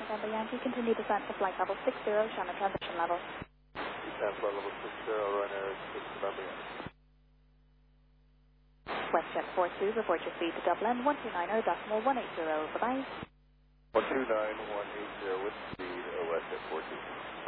November Yankee, continue descent to flight level 60, Shannon transition level. Descent flight level 60, Ryanair 6 November Yankee. WestJet 42, report your speed to Dublin, 129.180, bye-bye. 129.180 with speed, WestJet 42.